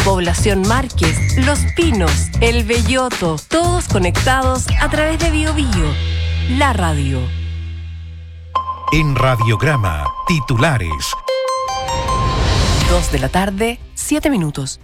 Población Márquez, Los Pinos, El Belloto, todos conectados a través de BioBio, la radio. En Radiograma, titulares. 2 de la tarde, 7 minutos.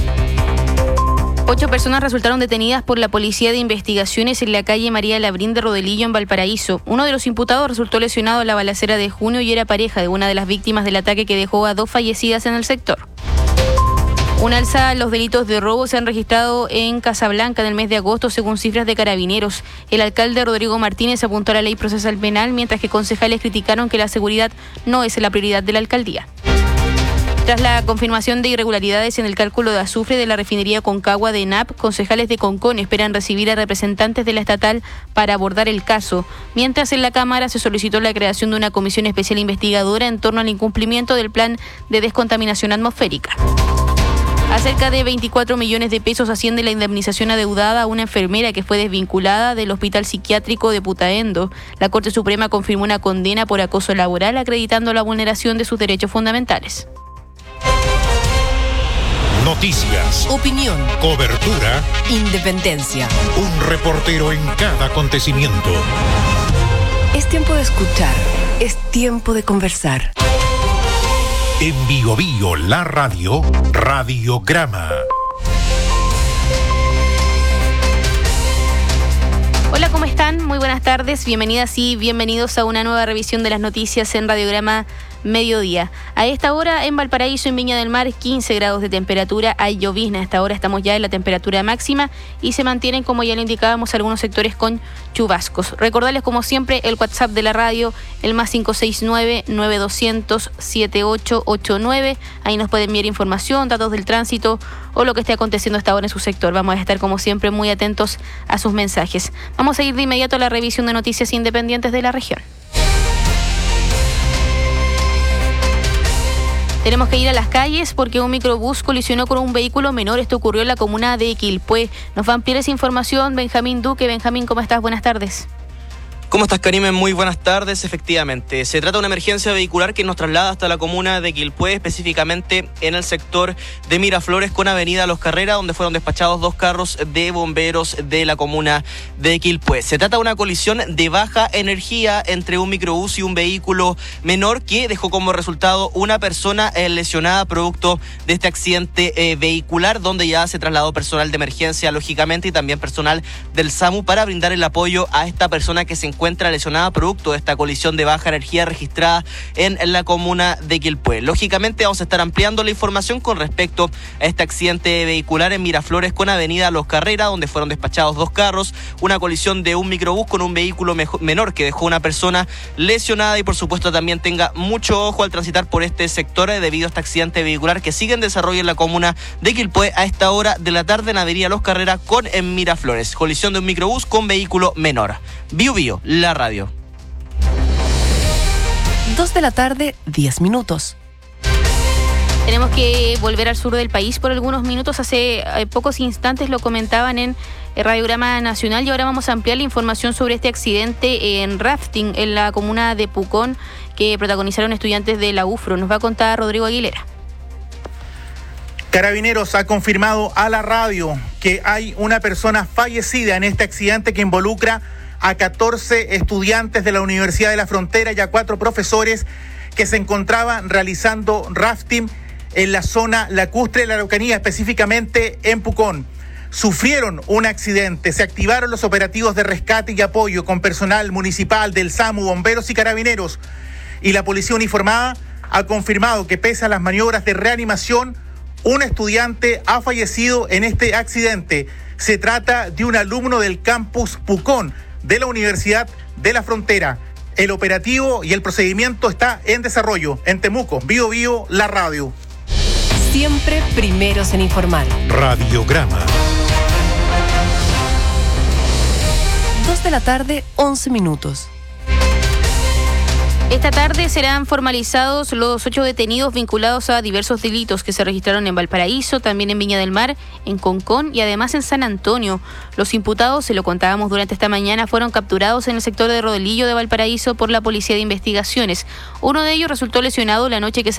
8 personas resultaron detenidas por la Policía de Investigaciones en la calle María Labrín de Rodelillo, en Valparaíso. Uno de los imputados resultó lesionado en la balacera de junio y era pareja de una de las víctimas del ataque que dejó a 2 fallecidas en el sector. Un alza a los delitos de robo se han registrado en Casablanca en el mes de agosto, según cifras de Carabineros. El alcalde Rodrigo Martínez apuntó a la ley procesal penal, mientras que concejales criticaron que la seguridad no es la prioridad de la alcaldía. Tras la confirmación de irregularidades en el cálculo de azufre de la refinería Concagua de ENAP, concejales de Concón esperan recibir a representantes de la estatal para abordar el caso, mientras en la Cámara se solicitó la creación de una comisión especial investigadora en torno al incumplimiento del plan de descontaminación atmosférica. A cerca de 24 millones de pesos asciende la indemnización adeudada a una enfermera que fue desvinculada del Hospital Psiquiátrico de Putaendo. La Corte Suprema confirmó una condena por acoso laboral, acreditando la vulneración de sus derechos fundamentales. Noticias, Opinión, cobertura, independencia. un reportero en cada acontecimiento. Es tiempo de escuchar, es tiempo de conversar. En BioBio, la radio, Radiograma. Hola, ¿cómo están? Muy buenas tardes, bienvenidas y bienvenidos a una nueva revisión de las noticias en Radiograma Mediodía. A esta hora en Valparaíso, en Viña del Mar, 15 grados de temperatura, hay llovizna. A esta hora estamos ya en la temperatura máxima y se mantienen, como ya lo indicábamos, algunos sectores con chubascos. Recordarles, como siempre, el WhatsApp de la radio, el más 569-9200-7889. Ahí nos pueden enviar información, datos del tránsito o lo que esté aconteciendo hasta ahora en su sector. Vamos a estar, como siempre, muy atentos a sus mensajes. Vamos a ir de inmediato a la revisión de noticias independientes de la región. Tenemos que ir a las calles porque un microbús colisionó con un vehículo menor. Esto ocurrió en la comuna de Quilpué. Nos va a ampliar esa información Benjamín Duque. Benjamín, ¿cómo estás? Buenas tardes. ¿Cómo estás, Karime? Muy buenas tardes. Efectivamente, se trata de una emergencia vehicular que nos traslada hasta la comuna de Quilpué, específicamente en el sector de Miraflores con avenida Los Carreras, donde fueron despachados 2 carros de bomberos de la comuna de Quilpué. Se trata de una colisión de baja energía entre un microbús y un vehículo menor que dejó como resultado una persona lesionada producto de este accidente vehicular, donde ya se trasladó personal de emergencia, lógicamente, y también personal del SAMU para brindar el apoyo a esta persona que se encuentra lesionada producto de esta colisión de baja energía registrada en la comuna de Quilpué. Lógicamente vamos a estar ampliando la información con respecto a este accidente vehicular en Miraflores con avenida Los Carreras, donde fueron despachados 2 carros, una colisión de un microbús con un vehículo menor que dejó una persona lesionada, y por supuesto también tenga mucho ojo al transitar por este sector debido a este accidente vehicular que sigue en desarrollo en la comuna de Quilpué a esta hora de la tarde en avenida Los Carreras con en Miraflores. Colisión de un microbús con vehículo menor. BioBio, la radio. 2 de la tarde, 10 minutos. Tenemos que volver al sur del país por algunos minutos. Hace pocos instantes lo comentaban en Radiograma Nacional y ahora vamos a ampliar la información sobre este accidente en rafting en la comuna de Pucón que protagonizaron estudiantes de la UFRO. Nos va a contar Rodrigo Aguilera. Carabineros ha confirmado a la radio que hay una persona fallecida en este accidente que involucra a 14 estudiantes de la Universidad de la Frontera y a 4 profesores que se encontraban realizando rafting en la zona lacustre de la Araucanía, específicamente en Pucón. Sufrieron un accidente, se activaron los operativos de rescate y apoyo con personal municipal del SAMU, bomberos y carabineros, y la policía uniformada ha confirmado que pese a las maniobras de reanimación, un estudiante ha fallecido en este accidente. Se trata de un alumno del campus Pucón de la Universidad de la Frontera. El operativo y el procedimiento está en desarrollo. En Temuco, BioBio, la radio. Siempre primeros en informar. Radiograma. 2 de la tarde, 11 minutos. Esta tarde serán formalizados los 8 detenidos vinculados a diversos delitos que se registraron en Valparaíso, también en Viña del Mar, en Concón y además en San Antonio. Los imputados, se lo contábamos durante esta mañana, fueron capturados en el sector de Rodelillo de Valparaíso por la Policía de Investigaciones. Uno de ellos resultó lesionado la noche que se